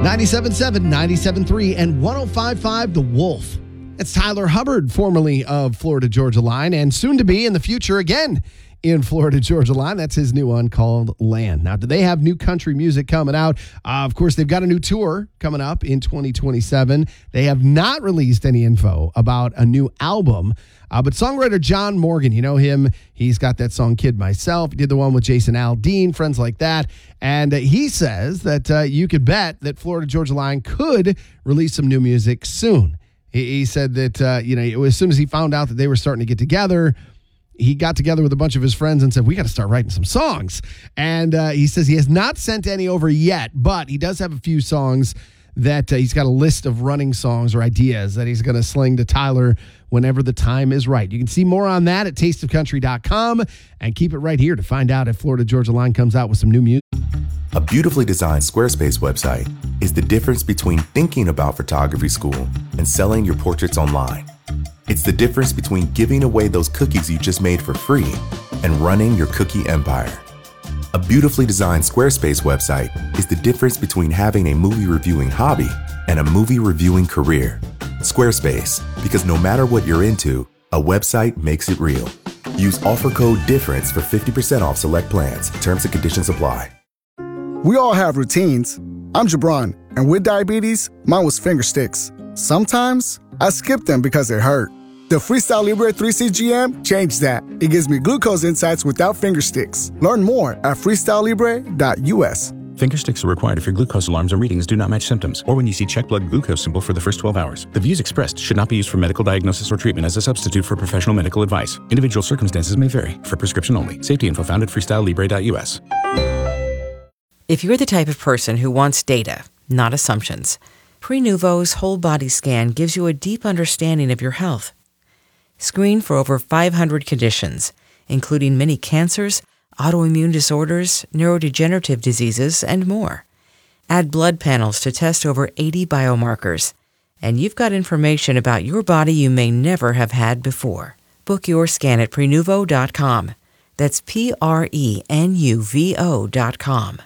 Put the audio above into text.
97.7, 97.3, and 105.5 The Wolf. It's Tyler Hubbard, formerly of Florida Georgia Line, and soon to be in the future again in Florida Georgia Line. That's his new one called Land. Now, do they have new country music coming out? Of course, they've got a new tour coming up in 2027. They have not released any info about a new album. But songwriter John Morgan, you know him. He's got that song Kid Myself. He did the one with Jason Aldean, Friends Like That. And he says that you could bet that Florida Georgia Line could release some new music soon. He said that, as soon as he found out that they were starting to get together, he got together with a bunch of his friends and said, we got to start writing some songs. And he says he has not sent any over yet, but he does have a few songs that he's got a list of running songs or ideas that he's going to sling to Tyler whenever the time is right. You can see more on that at tasteofcountry.com and keep it right here to find out if Florida Georgia Line comes out with some new music. A beautifully designed Squarespace website is the difference between thinking about photography school and selling your portraits online. It's the difference between giving away those cookies you just made for free and running your cookie empire. A beautifully designed Squarespace website is the difference between having a movie reviewing hobby and a movie reviewing career. Squarespace, because no matter what you're into, a website makes it real. Use offer code DIFFERENCE for 50% off select plans. Terms and conditions apply. We all have routines. I'm Jabron, and with diabetes, mine was finger sticks. Sometimes I skip them because it hurt. The Freestyle Libre 3CGM changed that. It gives me glucose insights without finger sticks. Learn more at freestylelibre.us. Finger sticks are required if your glucose alarms or readings do not match symptoms, or when you see check blood glucose symbol for the first 12 hours. The views expressed should not be used for medical diagnosis or treatment as a substitute for professional medical advice. Individual circumstances may vary. For prescription only. Safety info found at freestylelibre.us. If you're the type of person who wants data, not assumptions, Prenuvo's whole body scan gives you a deep understanding of your health. Screen for over 500 conditions, including many cancers, autoimmune disorders, neurodegenerative diseases, and more. Add blood panels to test over 80 biomarkers, and you've got information about your body you may never have had before. Book your scan at Prenuvo.com. That's Prenuvo.com.